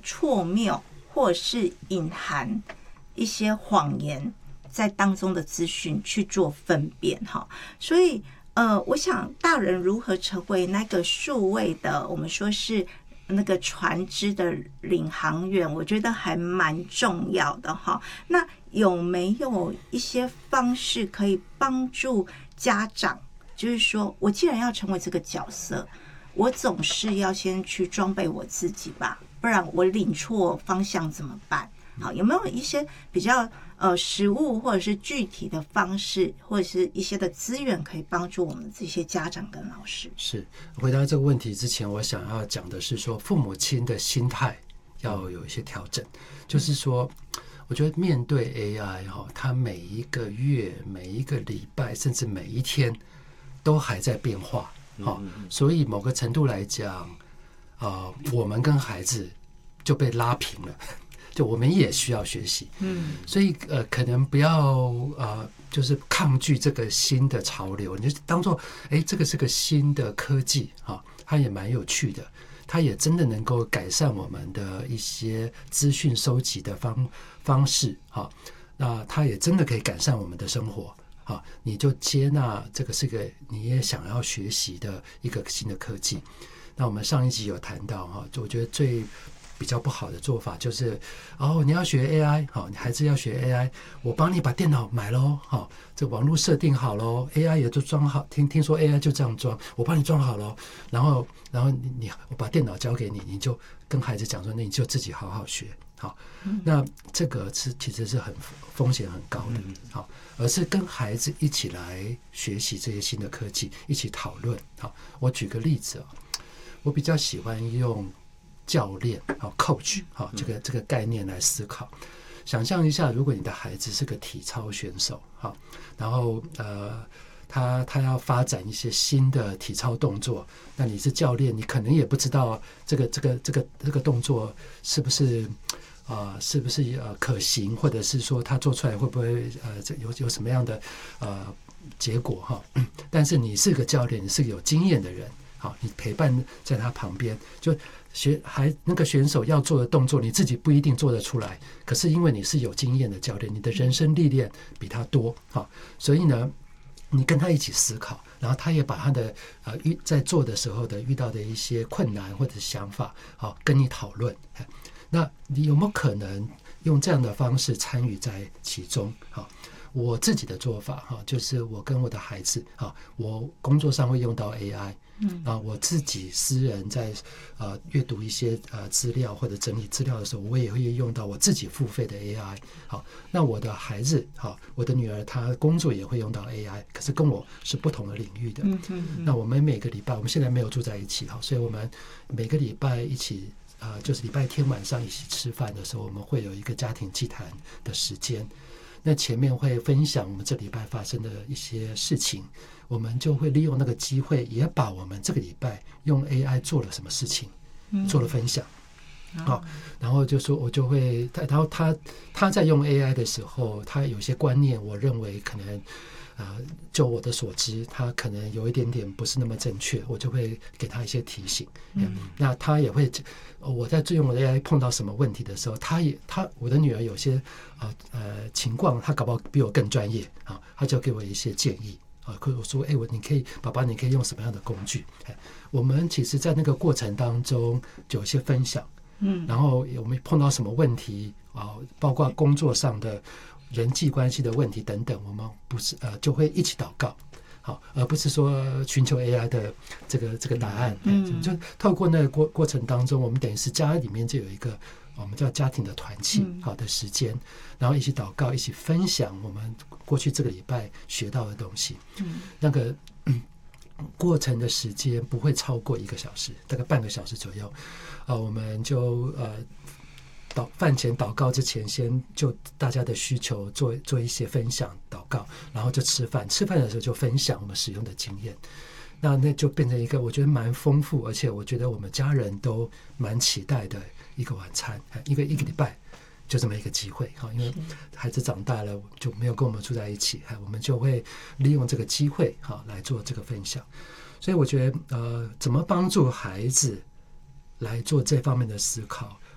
错谬或者是隐含一些谎言在当中的资讯去做分辨哈。所以我想大人如何成为那个数位的，我们说是那个船只的领航员，我觉得还蛮重要的哈。那有没有一些方式可以帮助家长，就是说我既然要成为这个角色，我总是要先去装备我自己吧，不然我领错方向怎么办？好，有没有一些比较实务或者是具体的方式，或者是一些的资源可以帮助我们这些家长跟老师？ 是回答这个问题之前，我想要讲的是说，父母亲的心态要有一些调整。就是说，我觉得面对 AI 它每一个月、每一个礼拜，甚至每一天都还在变化。所以某个程度来讲，我们跟孩子就被拉平了。就我们也需要学习，所以可能不要就是抗拒这个新的潮流，你就当做这个是个新的科技它也蛮有趣的，它也真的能够改善我们的一些资讯收集的方式那它也真的可以改善我们的生活你就接纳这个是个你也想要学习的一个新的科技。那我们上一集有谈到就我觉得最比较不好的做法就是你要学 AI 你孩子要学 AI， 我帮你把电脑买咯这网络设定好咯 AI 也就装好，听说 AI 就这样装，我帮你装好咯，然后我把电脑交给你，你就跟孩子讲说，那你就自己好好学那这个其实是很风险很高的而是跟孩子一起来学习这些新的科技，一起讨论我举个例子我比较喜欢用教练coach 这个概念来思考。想象一下，如果你的孩子是个体操选手然后他要发展一些新的体操动作，那你是教练，你可能也不知道这个动作是不是可行，或者是说他做出来会不会有什么样的结果但是你是个教练，你是个有经验的人你陪伴在他旁边，就那个选手要做的动作你自己不一定做得出来，可是因为你是有经验的教练，你的人生历练比他多所以呢你跟他一起思考，然后他也把他的在做的时候的遇到的一些困难或者想法跟你讨论。那你有没有可能用这样的方式参与在其中我自己的做法就是我跟我的孩子我工作上会用到 AI我自己私人在阅读一些资料或者整理资料的时候，我也会用到我自己付费的 AI。那我的孩子我的女儿她工作也会用到 AI， 可是跟我是不同的领域的。那我们每个礼拜，我们现在没有住在一起所以我们每个礼拜一起就是礼拜天晚上一起吃饭的时候，我们会有一个家庭祭坛的时间。那前面会分享我们这礼拜发生的一些事情，我们就会利用那个机会，也把我们这个礼拜用 AI 做了什么事情做了分享然后就说我就会然后他在用 AI 的时候，他有些观念我认为可能就我的所知他可能有一点点不是那么正确，我就会给他一些提醒那他也会我在用我的 AI 碰到什么问题的时候，我的女儿有些情况她搞不好比我更专业她就给我一些建议或者我说爸爸你可以用什么样的工具我们其实在那个过程当中就有一些分享然后我们碰到什么问题包括工作上的人际关系的问题等等，我们不是就会一起祷告而不是说寻求 AI 的这个答案就透过那个过程当中，我们等于是家里面就有一个我们叫家庭的团契的时间然后一起祷告，一起分享我们过去这个礼拜学到的东西那个过程的时间不会超过1个小时，大概半个小时左右我们就饭前祷告之前，先就大家的需求做一些分享祷告，然后就吃饭的时候就分享我们使用的经验，那就变成一个我觉得蛮丰富，而且我觉得我们家人都蛮期待的一个晚餐一个礼拜就这么一个机会因为孩子长大了就没有跟我们住在一起我们就会利用这个机会来做这个分享。所以我觉得怎么帮助孩子来做这方面的思考，